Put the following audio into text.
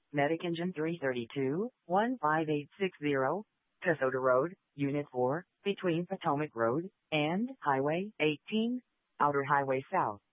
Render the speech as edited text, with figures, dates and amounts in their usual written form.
Medic Engine 332, 15860, Kasota Road, Unit 4, between Potomac Road and Highway 18, Outer Highway South.